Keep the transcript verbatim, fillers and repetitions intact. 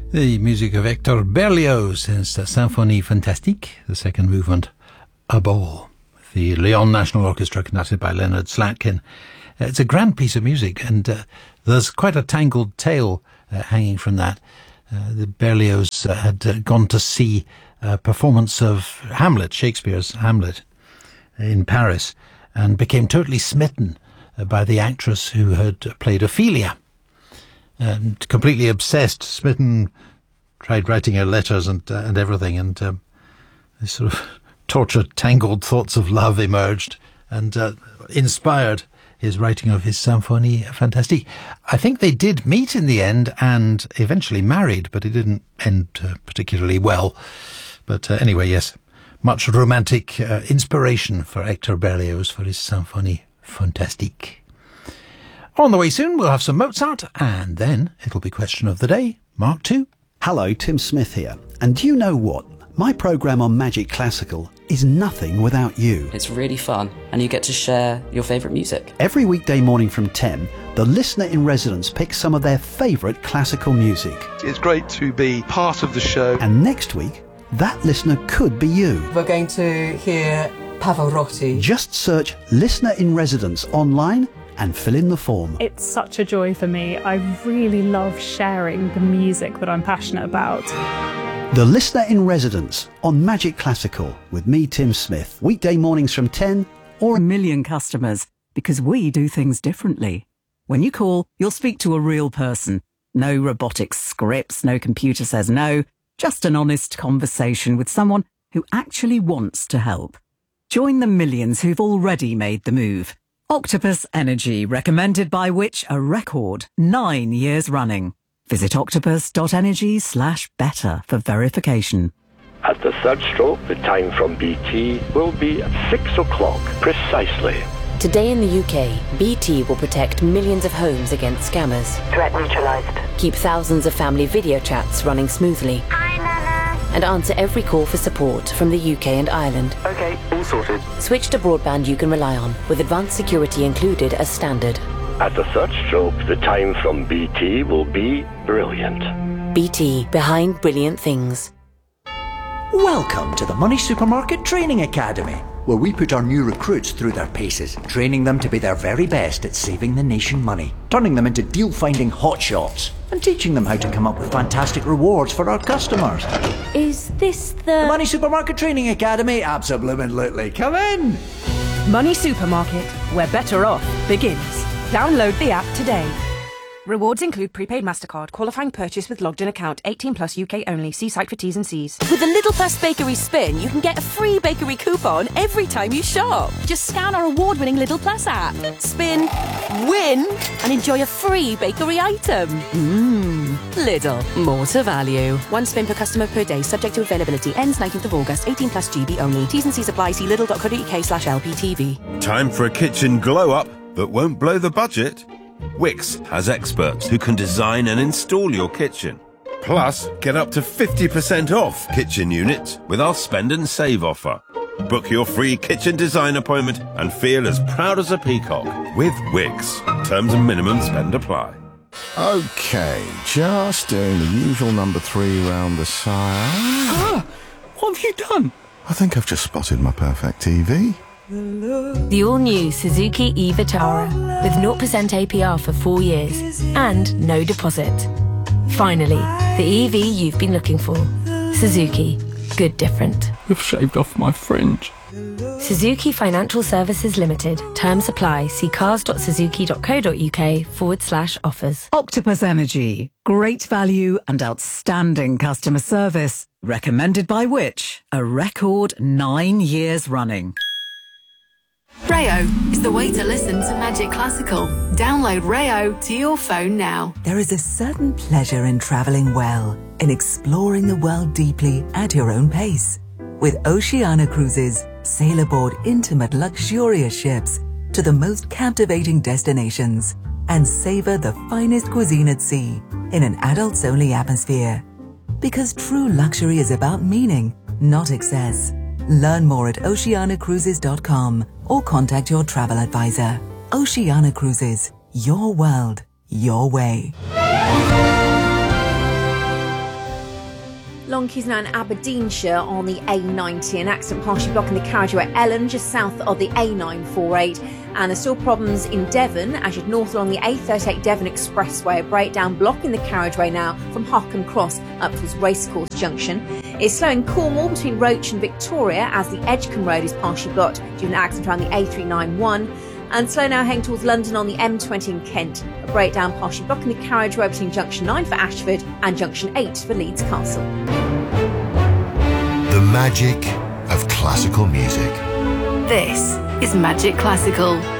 The music of Hector Berlioz is the Symphonie Fantastique, the second movement, A Ball. The Lyon National Orchestra, conducted by Leonard Slatkin. It's a grand piece of music, and uh, there's quite a tangled tale uh, hanging from that. Uh, the Berlioz uh, had uh, gone to see a performance of Hamlet, Shakespeare's Hamlet, in Paris, and became totally smitten uh, by the actress who had played Ophelia. And completely obsessed, smitten, tried writing her letters and uh, and everything, and um, this sort of tortured, tangled thoughts of love emerged and uh, inspired his writing of his Symphonie Fantastique. I think they did meet in the end and eventually married, but it didn't end uh, particularly well. But uh, anyway, yes, much romantic uh, inspiration for Hector Berlioz for his Symphonie Fantastique. On the way soon, we'll have some Mozart, and then it'll be Question of the Day, Mark two. Hello, Tim Smith here. And do you know what? My programme on Magic Classical is nothing without you. It's really fun, and you get to share your favourite music. Every weekday morning from ten, the listener in residence picks some of their favourite classical music. It's great to be part of the show. And next week, that listener could be you. We're going to hear Pavarotti. Just search Listener in Residence online and fill in the form. It's such a joy for me. I really love sharing the music that I'm passionate about. The Listener in Residence on Magic Classical with me, Tim Smith. Weekday mornings from ten or a million customers, because we do things differently. When you call, you'll speak to a real person. No robotic scripts, no computer says no. Just an honest conversation with someone who actually wants to help. Join the millions who've already made the move. Octopus Energy, recommended by Which, a record nine years running. Visit octopus.energy slash better for verification. At the third stroke, the time from B T will be at six o'clock precisely. Today in the U K, B T will protect millions of homes against scammers. Threat neutralized. Keep thousands of family video chats running smoothly. Hi, Nana. And answer every call for support from the U K and Ireland. Okay, all sorted. Switch to broadband you can rely on, with advanced security included as standard. At the third stroke, the time from B T will be brilliant. B T, behind brilliant things. Welcome to the Money Supermarket Training Academy, where we put our new recruits through their paces, training them to be their very best at saving the nation money, turning them into deal-finding hotshots, and teaching them how to come up with fantastic rewards for our customers. Is this the... The Money Supermarket Training Academy? Absolutely. Come in! Money Supermarket, where better off begins. Download the app today. Rewards include prepaid MasterCard, qualifying purchase with logged in account, eighteen plus U K only. See site for T's and C's. With the Little Plus Bakery Spin, you can get a free bakery coupon every time you shop. Just scan our award-winning Little Plus app, spin, win, and enjoy a free bakery item. Mmm, Lidl, more to value. One spin per customer per day, subject to availability. Ends nineteenth of August, eighteen plus G B only. T's and C's apply. See lidl.co.uk slash LPTV. Time for a kitchen glow-up that won't blow the budget. Wix has experts who can design and install your kitchen. Plus, get up to fifty percent off kitchen units with our Spend and Save offer. Book your free kitchen design appointment and feel as proud as a peacock with Wix. Terms and minimum spend apply. Okay, just doing the usual number three round the side. Ah, what have you done? I think I've just spotted my perfect T V. The all-new Suzuki e-Vitara with zero percent A P R for four years and no deposit. Finally, the E V you've been looking for. Suzuki. Good different. You've shaved off my fringe. Suzuki Financial Services Limited. Terms apply. See cars.suzuki.co.uk forward slash offers. Octopus Energy. Great value and outstanding customer service. Recommended by Which, a record nine years running. Rayo is the way to listen to Magic Classical. Download Rayo to your phone now. There is a certain pleasure in travelling well, in exploring the world deeply at your own pace. With Oceania Cruises, sail aboard intimate, luxurious ships to the most captivating destinations and savour the finest cuisine at sea in an adults-only atmosphere. Because true luxury is about meaning, not excess. Learn more at oceania cruises dot com or contact your travel advisor. Oceania Cruises, your world, your way. donkeys now in Aberdeenshire on the A ninety. An accident partially blocking the carriageway at Ellen, just south of the A nine forty-eight. And there's still problems in Devon as you're north along the A thirty-eight Devon Expressway. A breakdown blocking the carriageway now from Hockham Cross up towards Racecourse Junction. It's slow in Cornwall between Roach and Victoria as the Edgecombe Road is partially blocked due to an accident around the A three ninety-one. And slow now heading towards London on the M twenty in Kent. A breakdown partially blocking the carriageway between Junction nine for Ashford and Junction eight for Leeds Castle. The magic of classical music. This is Magic Classical.